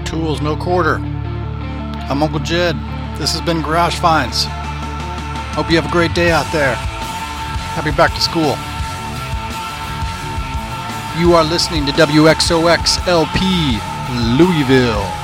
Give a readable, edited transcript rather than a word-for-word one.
tools, no quarter. I'm Uncle Jed. This has been Garage Finds. Hope you have a great day out there. Happy back to school. You are listening to WXOX LP Louisville.